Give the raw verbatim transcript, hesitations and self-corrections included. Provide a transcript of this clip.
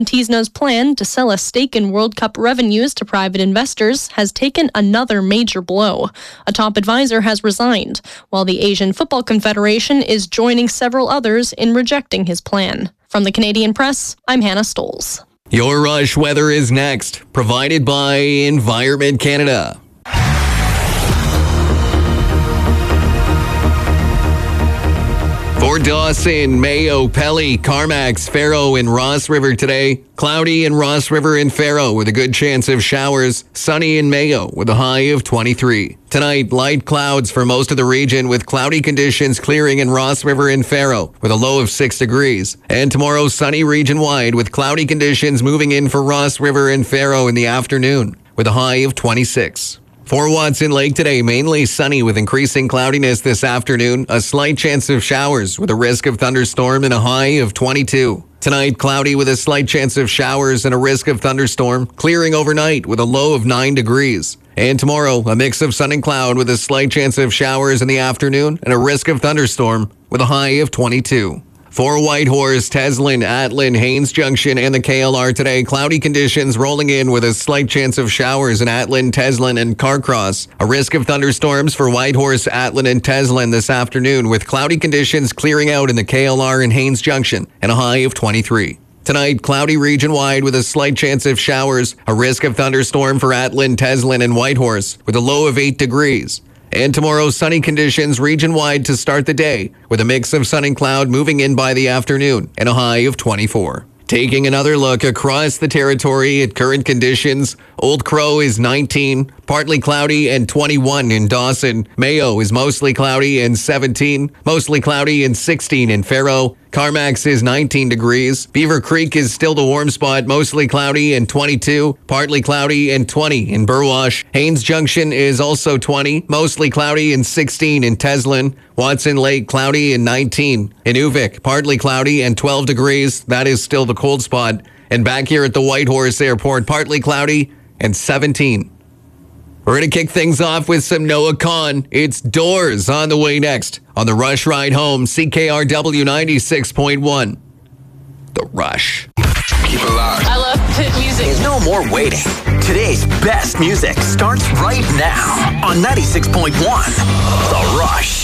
Tizno's plan to sell a stake in World Cup revenues to private investors has taken another major blow. A top advisor has resigned, while the Asian Football Confederation is joining several others in rejecting his plan. From the Canadian Press, I'm Hannah Stoles. Your Rush weather is next, provided by Environment Canada. For Dawson, Mayo, Pelly, Carmacks, Faro, and Ross River today. Cloudy in Ross River and Faro with a good chance of showers. Sunny in Mayo with a high of twenty-three. Tonight, light clouds for most of the region with cloudy conditions clearing in Ross River and Faro with a low of six degrees. And tomorrow, sunny region-wide with cloudy conditions moving in for Ross River and Faro in the afternoon with a high of twenty-six. For Watson Lake today, mainly sunny with increasing cloudiness this afternoon. A slight chance of showers with a risk of thunderstorm and a high of twenty-two. Tonight, cloudy with a slight chance of showers and a risk of thunderstorm. Clearing overnight with a low of nine degrees. And tomorrow, a mix of sun and cloud with a slight chance of showers in the afternoon and a risk of thunderstorm with a high of twenty-two. For Whitehorse, Teslin, Atlin, Haines Junction, and the K L R today, cloudy conditions rolling in with a slight chance of showers in Atlin, Teslin, and Carcross. A risk of thunderstorms for Whitehorse, Atlin, and Teslin this afternoon with cloudy conditions clearing out in the K L R and Haines Junction and a high of twenty-three. Tonight, cloudy region-wide with a slight chance of showers. A risk of thunderstorm for Atlin, Teslin, and Whitehorse with a low of eight degrees. And tomorrow, sunny conditions region-wide to start the day with a mix of sun and cloud moving in by the afternoon and a high of twenty-four. Taking another look across the territory at current conditions, Old Crow is nineteen, partly cloudy, and twenty-one in Dawson. Mayo is mostly cloudy and seventeen, mostly cloudy and sixteen in Faro. Carmacks is nineteen degrees. Beaver Creek is still the warm spot, mostly cloudy and twenty-two, partly cloudy and twenty in Burwash. Haines Junction is also twenty, mostly cloudy and sixteen in Teslin. Watson Lake, cloudy and nineteen. In Uvik, partly cloudy and twelve degrees. That is still the cold spot. And back here at the Whitehorse Airport, partly cloudy and seventeen. We're going to kick things off with some Noah Kahan. It's Doors on the way next on the Rush Ride Home, C K R W ninety-six point one. The Rush. Keep it locked. I love pit music. There's no more waiting. Today's best music starts right now on ninety-six point one. The Rush.